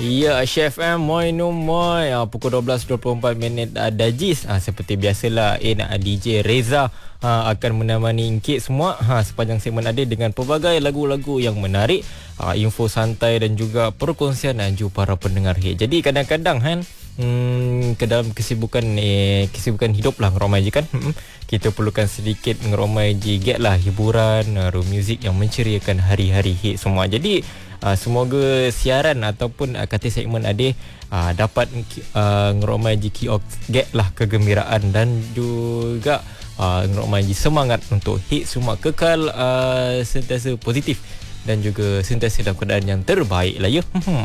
Ya, Chef M, moi no moi. Pukul 12.24 minit Dajis. Seperti biasalah, DJ Reza akan menemani Encik semua sepanjang segmen ada dengan pelbagai lagu-lagu yang menarik, info santai dan juga perkongsian ju para pendengar. Jadi kadang-kadang ke dalam kesibukan hidup lah ngeromai je kan, kita perlukan sedikit ngeromai je get lah hiburan, muzik yang menceriakan hari-hari hit semua. Jadi semoga siaran ataupun kata segmen ada dapat ngeromai je get lah kegembiraan dan juga ngeromai je semangat untuk hit semua kekal sentiasa positif dan juga sentiasa dalam keadaan yang terbaik lah ya.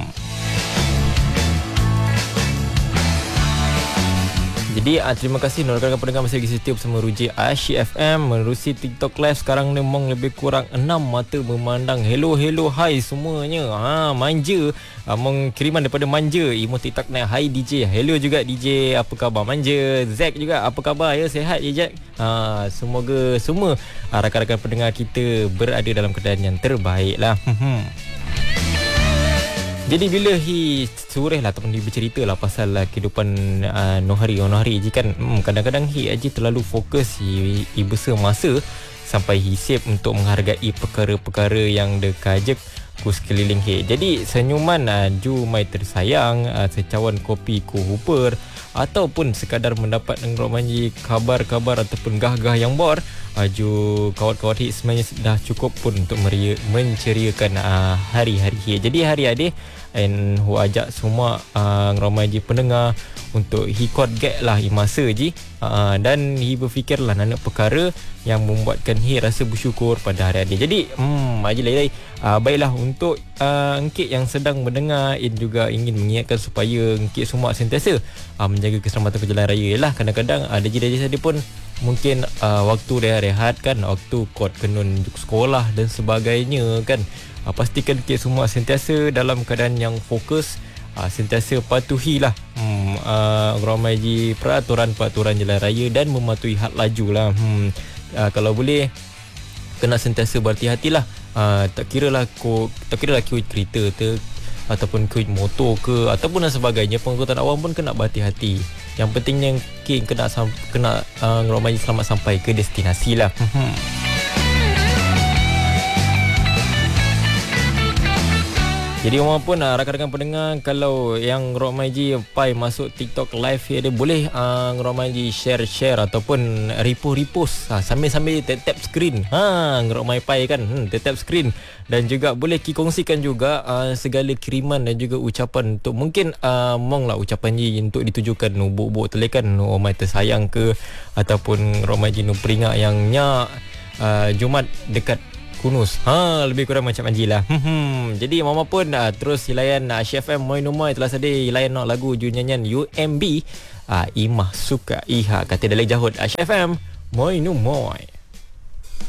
Jadi terima kasih rakan-rakan pendengar masih lagi setia bersama Ruji Asyik FM menerusi TikTok Live. Sekarang ni memang lebih kurang 6 mata memandang. Hello hai semuanya. Manja. Kiriman daripada Manja. Imo TikTok naik. Hai DJ. Hello juga DJ. Apa khabar Manja? Zack juga. Apa khabar ya? Sihat je Zack? Semoga semua rakan-rakan pendengar kita berada dalam keadaan yang terbaik lah. Jadi bila sureh lah ataupun dia bercerita lah pasal kehidupan Nohari je kan, kadang-kadang aja terlalu fokus besar masa sampai hisip untuk menghargai perkara-perkara yang dekajek ku sekeliling Jadi senyuman ju mai tersayang, secawan kopi ku huper ataupun sekadar mendapat ngeromanji kabar-kabar ataupun gah-gah yang bor, ju kawan-kawan sebenarnya dah cukup pun untuk menceriakan hari-hari Jadi hari ada hu ajak semua ngeromanji pendengar untuk hikot get lah masa je, dan berfikirlah nak perkara yang membuatkan rasa bersyukur pada hari ada. Jadi baiklah untuk Encik yang sedang mendengar juga ingin mengingatkan supaya Encik semua sentiasa menjaga keselamatan berjalan raya lah. Kadang-kadang DJ saya pun mungkin waktu rehat kan, waktu kot kenun sekolah dan sebagainya kan, pastikan Encik semua sentiasa dalam keadaan yang fokus, sentiasa patuhilah ramai je peraturan-peraturan jalan raya dan mematuhi had laju lah. Kalau boleh kena sentiasa berhati-hatilah. Tak kira lah kuit kereta tu ataupun kuit motor ke ataupun dan sebagainya, pengangkutan awam pun kena berhati-hati. Yang pentingnya kena ramai selamat sampai ke destinasi lah. Jadi walaupun rakan-rakan pendengar, kalau yang Ngerok Maji pai masuk TikTok live dia boleh Ngerok Maji share ataupun repost sambil-sambil tap screen. Ngerok Maji pai kan, tap screen, dan juga boleh kongsikan juga segala kiriman dan juga ucapan untuk mungkin mong lah ucapan je untuk ditujukan buk-buk telekan Omai tersayang ke ataupun Ngerok Maji peringat yang nyak Jumat dekat Kunus. Lebih kurang macam Anji lah. Jadi mama pun terus layan Chef M Moi No Moi telah sedia layan lagu nyanyian UMB Imah Suka Iha kata dalek jahut Chef M Moi No Moi.